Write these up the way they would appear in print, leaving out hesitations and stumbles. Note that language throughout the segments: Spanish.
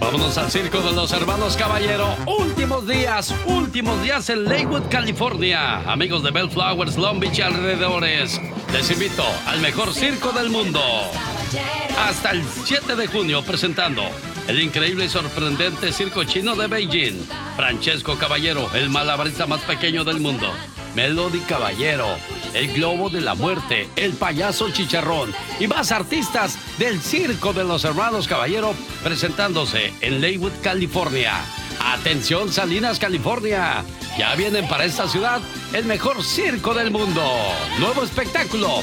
Vámonos al circo de los hermanos Caballero. Últimos días en Lakewood, California. Amigos de Bellflowers, Long Beach y alrededores, les invito al mejor circo del mundo. Hasta el 7 de junio presentando el increíble y sorprendente circo chino de Beijing. Francesco Caballero, el malabarista más pequeño del mundo. Melody Caballero, el globo de la muerte, el payaso chicharrón y más artistas del circo de los hermanos Caballero presentándose en Lakewood, California. Atención, Salinas, California. Ya vienen para esta ciudad el mejor circo del mundo. Nuevo espectáculo.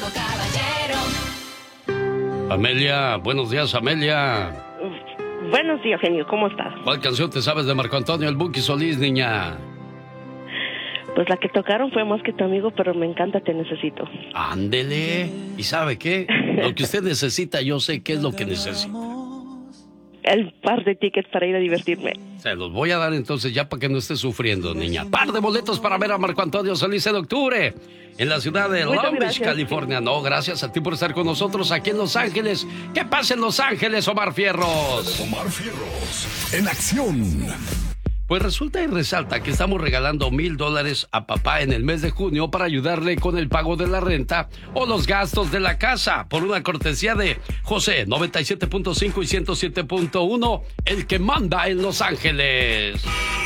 Amelia, buenos días, Amelia. Buenos días, genio, ¿cómo estás? ¿Cuál canción te sabes de Marco Antonio el Buki Solís, niña? Pues la que tocaron fue Más que tu amigo, pero me encanta Te necesito. Ándele. ¿Y sabe qué? Lo que usted necesita, yo sé qué es lo que necesita. El par de tickets para ir a divertirme. Se los voy a dar entonces ya para que no esté sufriendo, niña. Par de boletos para ver a Marco Antonio Solís en octubre en la ciudad de Long Beach, California. No, gracias a ti por estar con nosotros aquí en Los Ángeles. ¿Qué pasa en Los Ángeles, Omar Fierros? Omar Fierros, en acción. Pues resulta y resalta que estamos regalando $1,000 a papá en el mes de junio para ayudarle con el pago de la renta o los gastos de la casa, por una cortesía de José 97.5 y 107.1, el que manda en Los Ángeles.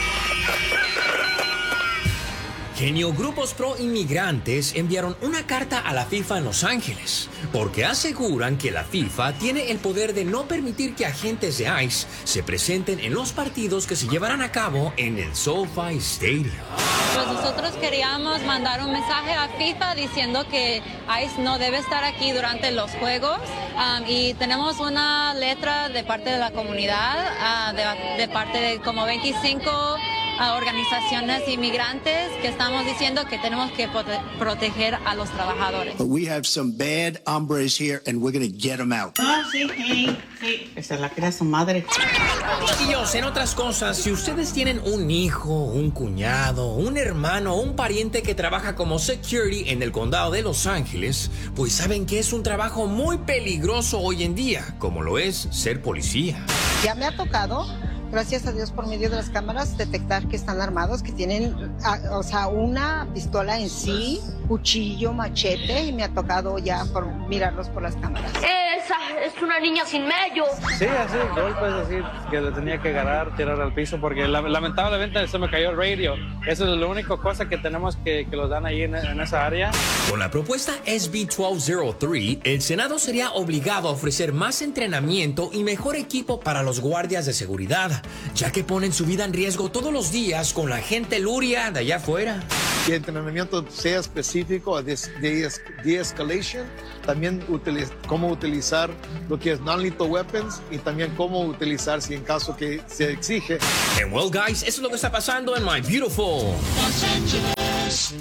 Genio, grupos pro inmigrantes enviaron una carta a la FIFA en Los Ángeles porque aseguran que la FIFA tiene el poder de no permitir que agentes de ICE se presenten en los partidos que se llevarán a cabo en el SoFi Stadium. Pues nosotros queríamos mandar un mensaje a FIFA diciendo que ICE no debe estar aquí durante los juegos y tenemos una letra de parte de la comunidad, de parte de como 25 organizaciones inmigrantes que estamos diciendo que tenemos que proteger a los trabajadores. But we have some bad hombres here and we're going to get them out. Sí. Esa es la que era su madre. Chiquillos, en otras cosas, si ustedes tienen un hijo, un cuñado, un hermano o un pariente que trabaja como security en el condado de Los Ángeles, pues saben que es un trabajo muy peligroso hoy en día, como lo es ser policía. Ya me ha tocado, gracias a Dios, por medio de las cámaras, detectar que están armados, que tienen, una pistola en sí, cuchillo, machete, y me ha tocado ya mirarlos por las cámaras. Esa es una niña sin medio. Sí, así, golpes así, que le tenía que agarrar, tirar al piso, porque lamentablemente se me cayó el radio. Eso es la única cosa que tenemos que los dan ahí en esa área. Con la propuesta SB 1203, el Senado sería obligado a ofrecer más entrenamiento y mejor equipo para los guardias de seguridad, ya que ponen su vida en riesgo todos los días con la gente luria de allá afuera. Que el entrenamiento sea específico de de-escalation, también cómo utilizar lo que es non-lethal weapons y también cómo utilizar si en caso que se exige. And well, guys, eso es lo que está pasando en My Beautiful Los Angeles.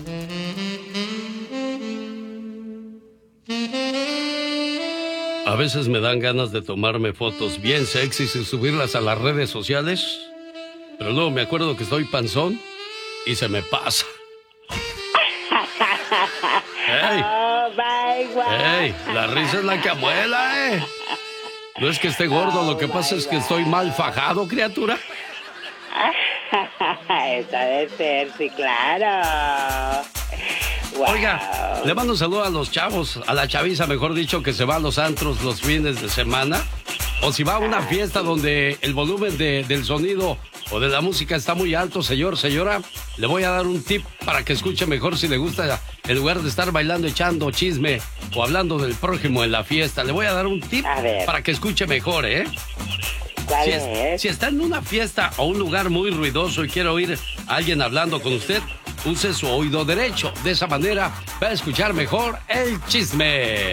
A veces me dan ganas de tomarme fotos bien sexys y subirlas a las redes sociales, pero luego me acuerdo que estoy panzón y se me pasa. ¡Ey! Oh, my God. ¡Ey! La risa es la que amuela, ¿eh? No es que esté gordo, lo que pasa es que estoy mal fajado, criatura. Eso debe ser, sí, claro. Wow. Oiga, le mando un saludo a los chavos, a la chaviza, mejor dicho, que se va a los antros los fines de semana. O si va a una fiesta donde el volumen del sonido o de la música está muy alto, señora, le voy a dar un tip para que escuche mejor si le gusta, en lugar de estar bailando, echando chisme o hablando del prójimo en la fiesta. Le voy a dar un tip para que escuche mejor, ¿eh? Si está en una fiesta o un lugar muy ruidoso y quiere oír a alguien hablando con usted, use su oído derecho. De esa manera va a escuchar mejor el chisme.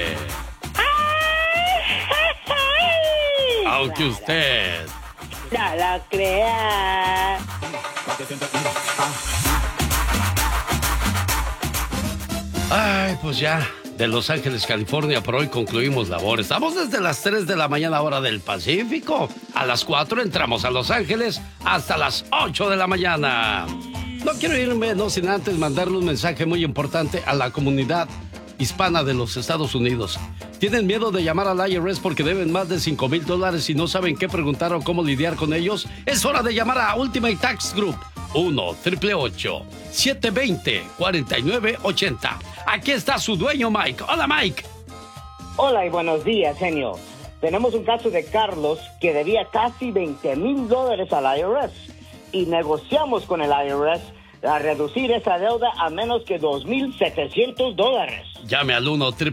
Aunque usted no lo crea. Ay, pues ya, de Los Ángeles, California, por hoy concluimos labor. Estamos desde las 3 de la mañana, hora del Pacífico. A las 4 entramos a Los Ángeles hasta las 8 de la mañana. No quiero irme, no sin antes mandarle un mensaje muy importante a la comunidad hispana de los Estados Unidos. ¿Tienen miedo de llamar al IRS porque deben más de $5,000 y no saben qué preguntar o cómo lidiar con ellos? Es hora de llamar a Ultimate Tax Group. 1-888-720-4980. Aquí está su dueño, Mike. Hola, Mike. Hola y buenos días, genio. Tenemos un caso de Carlos que debía casi $20,000 al IRS y negociamos con el IRS a reducir esa deuda a menos que $2,700. Llame al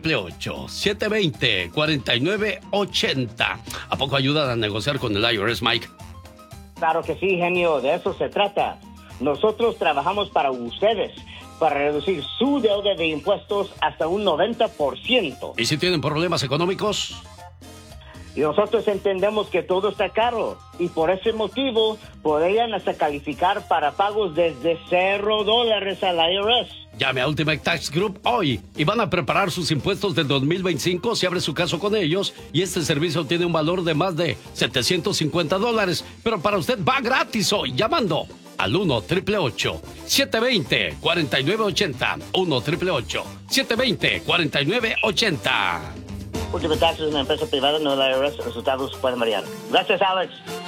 1-888-720-4980. ¿A poco ayudan a negociar con el IRS, Mike? Claro que sí, genio, de eso se trata. Nosotros trabajamos para ustedes, para reducir su deuda de impuestos hasta un 90%. ¿Y si tienen problemas económicos? Y nosotros entendemos que todo está caro y por ese motivo podrían hasta calificar para pagos desde $0 al IRS. Llame a Ultimate Tax Group hoy y van a preparar sus impuestos del 2025 si abre su caso con ellos, y este servicio tiene un valor de más de $750, pero para usted va gratis hoy llamando al 1-888-720-4980. 1-888-720-4980. Ultimate Tax es una empresa privada, no la IRS. Resultados pueden variar. Gracias, Alex.